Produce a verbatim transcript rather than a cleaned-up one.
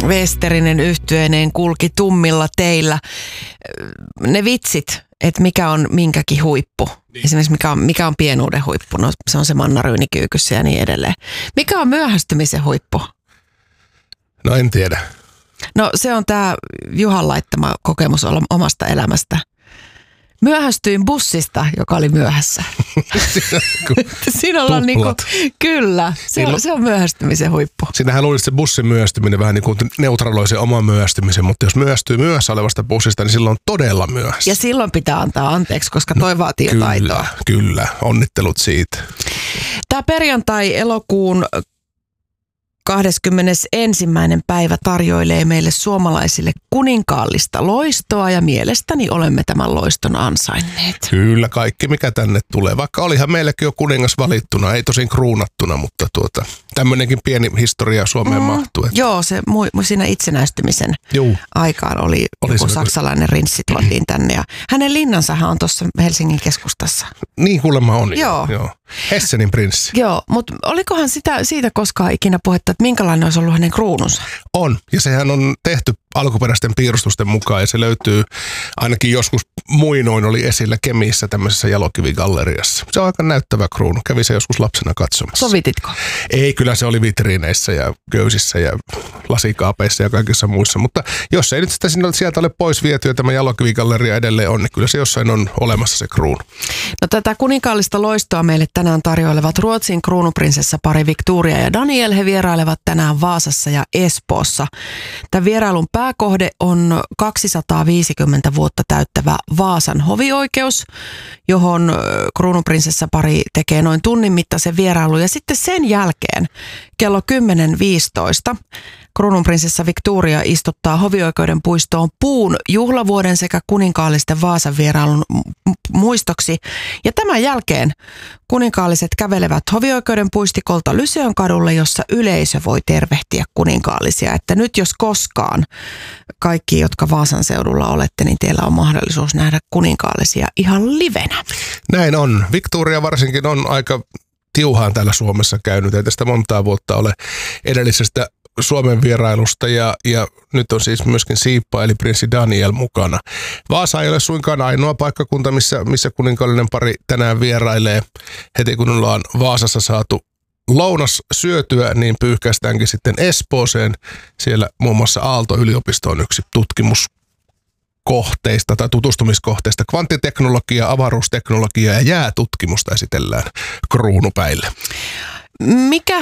Westerinen yhtyeineen kulki tummilla teillä. Ne vitsit, että mikä on minkäkin huippu. Niin. Esimerkiksi mikä on, mikä on pienuuden huippu. No se on se mannaryyni kyykyssä ja niin edelleen. Mikä on myöhästymisen huippu? No en tiedä. No se on tämä Juhan laittama kokemus omasta elämästä. Myöhästyin bussista, joka oli myöhässä. Siinä ollaan niinku, kyllä, se on, se on myöhästymisen huippu. Siinähän luulisi, että se bussin myöhästyminen vähän niin kuin neutraloi sen oman myöhästymisen, mutta jos myöhästyy myöhässä olevasta bussista, niin silloin on todella myöhässä. Ja silloin pitää antaa anteeksi, koska toi vaatii kyllä, taitoa. Kyllä, onnittelut siitä. Tämä perjantai elokuun kahdeskymmenesensimmäinen päivä tarjoilee meille suomalaisille kuninkaallista loistoa ja mielestäni olemme tämän loiston ansainneet. Kyllä, kaikki mikä tänne tulee. Vaikka olihan meilläkin jo kuningas valittuna, ei tosin kruunattuna, mutta tuota, tämmöinenkin pieni historia Suomeen mm, mahtuu. Että. Joo, se mu- siinä itsenäistymisen Juu. aikaan oli, oli joku saksalainen rinssi tuotiin tänne ja hänen linnansahan on tuossa Helsingin keskustassa. Niin kuulemma on. Joo. Joo. Hessenin prinssi. Joo, mutta olikohan sitä, siitä koskaan ikinä puhetta, että minkälainen olisi ollut hänen kruununsa? On, ja sehän on tehty alkuperäisten piirustusten mukaan, ja se löytyy ainakin joskus muinoin oli esillä Kemissä tämmöisessä jalokivigalleriassa. Se on aika näyttävä kruunu. Kävi se joskus lapsena katsomassa. Sovititko? Ei, kyllä se oli vitriineissä ja köysissä ja lasikaapeissa ja kaikissa muissa, mutta jos ei nyt sitä sieltä ole pois viety ja tämä jalokivigalleria edelleen on, niin kyllä se jossain on olemassa se kruunu. No tätä kuninkaallista loistoa meille tänään tarjoilevat Ruotsin kruununprinsessa pari Victoria ja Daniel. He vierailevat tänään Vaasassa ja Espoossa. Tämän vierailun pääkohde on kaksisataaviisikymmentä vuotta täyttävä Vaasan hovioikeus, johon kruununprinsessa pari tekee noin tunnin mittaisen vierailun. Ja sitten sen jälkeen kello kymmenen viisitoista kruununprinsessa Victoria istuttaa hovioikeuden puistoon puun juhlavuoden sekä kuninkaallisten Vaasan vierailun muistoksi. Ja tämän jälkeen kuninkaalliset kävelevät hovioikeuden puistikolta Lyseon kadulle, jossa yleisö voi tervehtiä kuninkaallisia. Että nyt jos koskaan kaikki, jotka Vaasan seudulla olette, niin teillä on mahdollisuus nähdä kuninkaallisia ihan livenä. Näin on. Victoria varsinkin on aika tiuhaan täällä Suomessa käynyt. Ei tästä montaa vuotta ole edellisestä Suomen vierailusta ja, ja nyt on siis myöskin Siippa eli prinssi Daniel mukana. Vaasa ei ole suinkaan ainoa paikkakunta, missä, missä kuninkaallinen pari tänään vierailee. Heti kun ollaan Vaasassa saatu lounas syötyä, niin pyyhkäistäänkin sitten Espooseen. Siellä muun muassa Aalto-yliopisto on yksi tutkimuskohteista tai tutustumiskohteista. Kvanttiteknologia, avaruusteknologia ja jäätutkimusta esitellään kruunupäille. Mikä